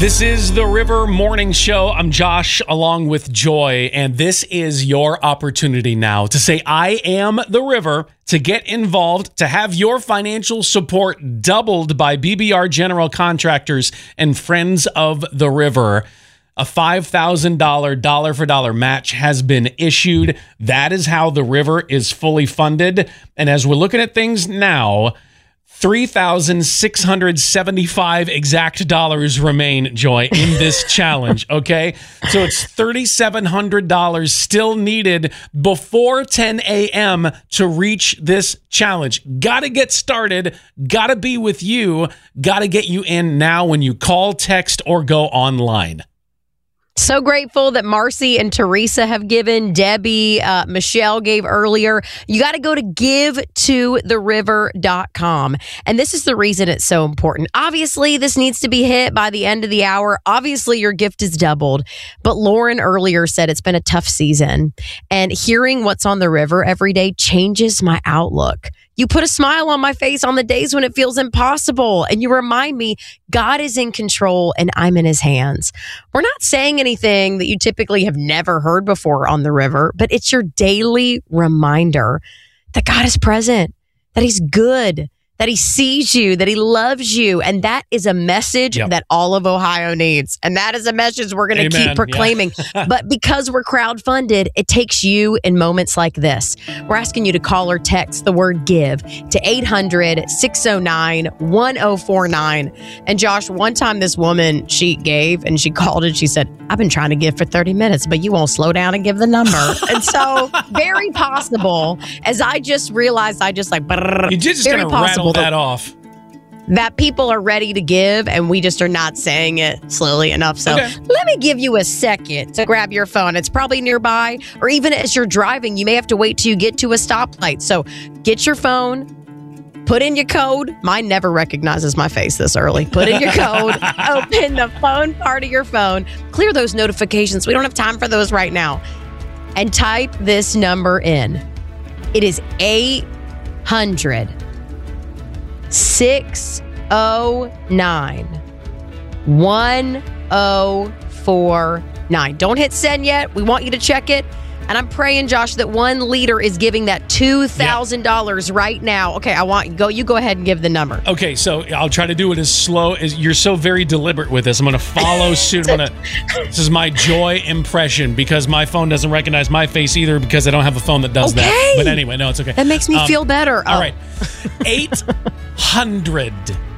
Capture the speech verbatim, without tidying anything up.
This is the River Morning Show. I'm Josh along with Joy, and this is your opportunity now to say, I am the river, to get involved, to have your financial support doubled by B B R General Contractors and Friends of the River. A five thousand dollars dollar for dollar match has been issued. That is how the river is fully funded. And as we're looking at things now, three thousand six hundred seventy-five exact dollars remain, Joy, in this challenge, okay? So it's three thousand seven hundred dollars still needed before ten a.m. to reach this challenge. Gotta get started, gotta be with you, gotta get you in now when you call, text, or go online. So grateful that Marcy and Teresa have given. Debbie, uh, Michelle gave earlier. You got to go to give to the river dot com. And this is the reason it's so important. Obviously, this needs to be hit by the end of the hour. Obviously, your gift is doubled. But Lauren earlier said it's been a tough season. And hearing what's on the river every day changes my outlook. You put a smile on my face on the days when it feels impossible. And you remind me God is in control and I'm in his hands. We're not saying anything that you typically have never heard before on the river, but it's your daily reminder that God is present, that he's good, that he sees you, that he loves you. And that is a message yep. that all of Ohio needs. And that is a message we're going to keep proclaiming. Yeah. But because we're crowdfunded, it takes you in moments like this. We're asking you to call or text the word give to eight hundred, six oh nine, one oh four nine. And Josh, one time this woman, she gave and she called and she said, I've been trying to give for thirty minutes, but you won't slow down and give the number. And so very possible, as I just realized, I just like, brrr, you did just very possible that off that people are ready to give and we just are not saying it slowly enough. So okay. Let me give you a second to grab your phone. It's probably nearby, or even as you're driving, you may have to wait till you get to a stoplight. So get your phone, put in your code. Mine never recognizes my face this early. Put in your code, open the phone part of your phone, clear those notifications. We don't have time for those right now. And type this number in. It is eight hundred, six oh nine, one oh four nine. Don't hit send yet. We want you to check it. And I'm praying, Josh, that one leader is giving that two thousand dollars yep. right now. Okay, I want go. You go ahead and give the number. Okay, so I'll try to do it as slow as you're so very deliberate with this. I'm going to follow suit. I'm gonna, this is my Joy impression because my phone doesn't recognize my face either because I don't have a phone that does okay. that. But anyway, no, it's okay. That makes me um, feel better. All oh. right, eight hundred.